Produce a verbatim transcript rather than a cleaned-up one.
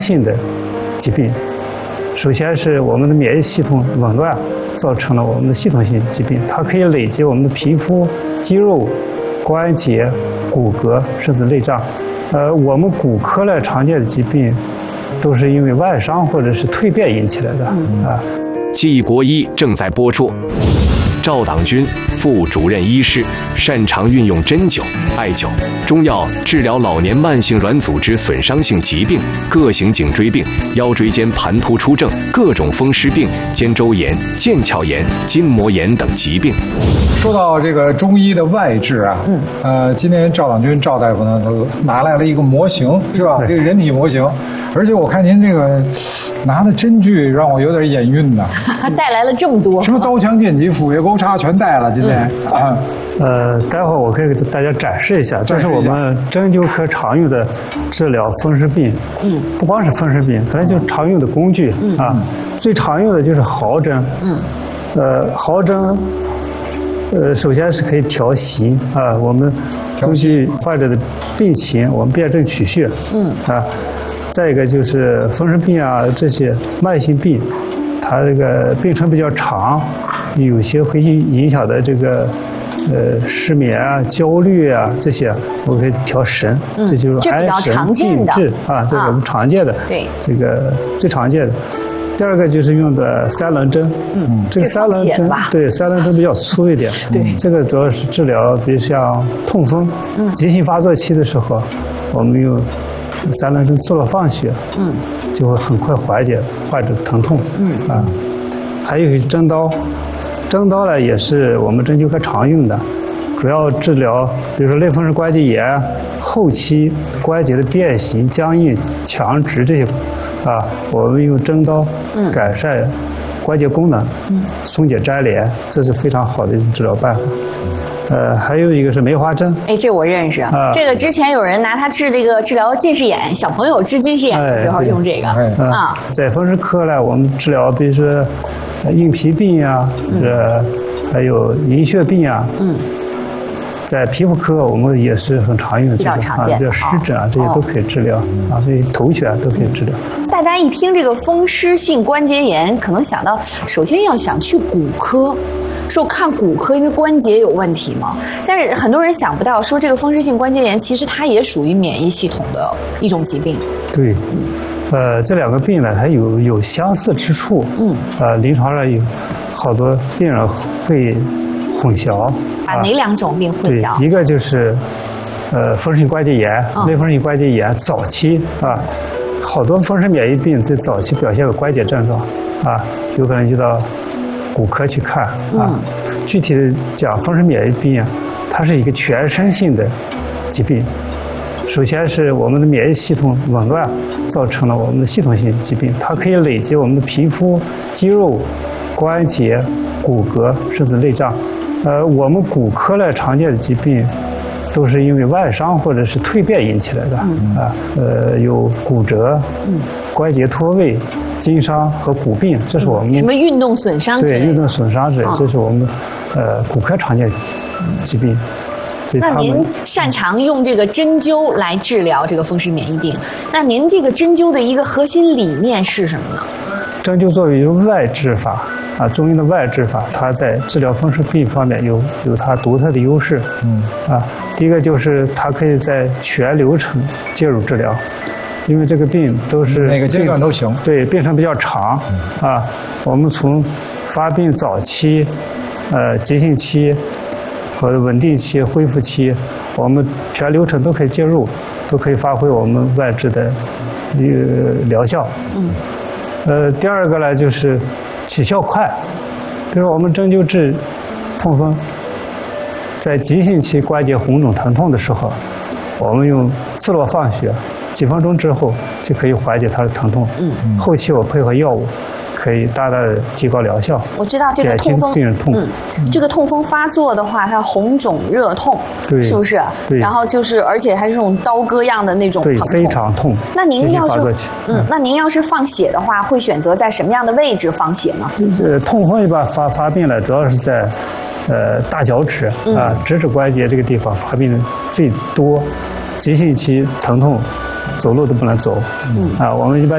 性的疾病。首先是我们的免疫系统紊乱，造成了我们的系统性疾病，它可以累积我们的皮肤、肌肉、关节、骨骼，甚至内脏。呃，我们骨科呢常见的疾病，都是因为外伤或者是蜕变引起来的啊。 记忆国医正在播出。赵党军，副主任医师，擅长运用针灸、艾灸、中药治疗老年慢性软组织损伤性疾病、各型颈椎病、腰椎间盘突出症、各种风湿病、肩周炎、腱鞘炎、筋膜炎等疾病。 说到这个中医的外治啊，嗯，呃，今天赵党军赵大夫呢，都拿来了一个模型，是吧？这个人体模型，而且我看您这个拿的针具让我有点眼晕呢。 带来了这么多， 什么刀枪剑戟斧钺钩叉全带了，今天、嗯、啊。 呃，待会儿我可以给大家展示一下，这是我们针灸科常用的治疗风湿病。嗯，不光是风湿病，本来就是常用的工具、嗯、啊。最常用的就是毫针。嗯，呃，毫针，呃，首先是可以调息啊。我们根据患者的病情，我们辨证取穴。嗯啊，再一个就是风湿病啊，这些慢性病，它这个病程比较长，有些会影响的这个。呃，失眠啊、焦虑啊这些，我可以调神，嗯、这就是安神定志啊，这是我们常见的，对，这个最常见的。第二个就是用的三棱针，嗯，这个三棱针，对，三棱针比较粗一点，对，这个主要是治疗，比如像痛风，嗯，急性发作期的时候，我们用三棱针刺络放血，嗯，就会很快缓解患者的疼痛，嗯啊，还有针刀。针刀呢，也是我们针灸科常用的，主要治疗，比如说类风湿关节炎、后期关节的变形、僵硬、强直这些，啊，我们用针刀改善关节功能，嗯、松解粘连，这是非常好的一种治疗办法。呃，还有一个是梅花针， 哎，这我认识。啊、这个之前有人拿它治这个治疗近视眼，小朋友治近视眼的时候用这个。哎、 啊，在风湿科呢，我们治疗比如说硬皮病呀、啊，呃、嗯，还有银屑病啊，嗯，在皮肤科我们也是很常用的， 比较常见， 比较湿疹啊，这些都可以治疗啊，所以头癣都可以治疗。 大家一听这个风湿性关节炎，可能想到首先要想去骨科。说看骨科，因为关节有问题嘛。但是很多人想不到，说这个风湿性关节炎其实它也属于免疫系统的一种疾病。 对，呃，这两个病呢，它有有相似之处。嗯。呃，临床上有好多病人会混淆。 把哪两种病混淆？ 对，一个就是呃风湿性关节炎、嗯、类风湿性关节炎早期啊，好多风湿免疫病在早期表现为关节症状啊，有可能就到骨科去看啊。嗯、具体的讲，风湿免疫病啊，它是一个全身性的疾病。首先是我们的免疫系统紊乱，造成了我们的系统性疾病，它可以累积我们的皮肤、肌肉、关节、骨骼，甚至内脏。呃，我们骨科呢常见的疾病，都是因为外伤或者是蜕变引起来的。嗯、啊，呃，有骨折、嗯、关节脱位、筋伤和骨病，这是我们、嗯、 什么运动损伤之类的。 对，运动损伤之类，这是我们呃骨科常见疾病。 那您擅长用这个针灸来治疗这个风湿免疫病，那您这个针灸的一个核心理念是什么呢？ 针灸作为一个外治法啊，中医的外治法，它在治疗风湿病方面有有它独特的优势。嗯啊，第一个就是它可以在全流程介入治疗，因为这个病都是哪个阶段都行。 对，病程比较长、嗯、啊，我们从发病早期、呃急性期和稳定期、恢复期，我们全流程都可以介入，都可以发挥我们外治的呃疗效。嗯。呃，第二个呢就是起效快，比如我们针灸治痛风，在急性期关节红肿疼痛的时候，我们用刺络放血，几分钟之后就可以缓解它的疼痛。嗯。后期我配合药物，可以大大的提高疗效。 我知道这个痛风， 病人痛， 嗯，这个痛风发作的话，它红肿热痛，对，是不是？对。然后就是，而且还是这种刀割样的那种疼痛， 对，非常痛。 那您要是，嗯，那您要是放血的话，会选择在什么样的位置放血呢？ 呃，痛风一般发发病了，主要是在呃大脚趾啊、直指关节这个地方发病最多，急性期疼痛，走路都不能走。嗯啊，我们一般。